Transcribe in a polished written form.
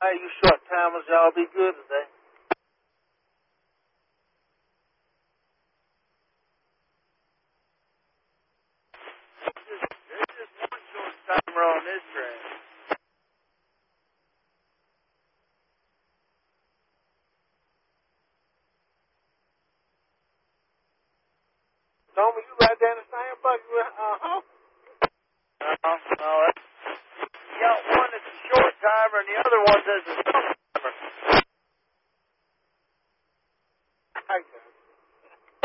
Hey, you short timers, y'all be good today. There's just one short timer on this train. Tommy, you right there in the same bucket with Hope? No, you got one that's a short timer and the other one that's a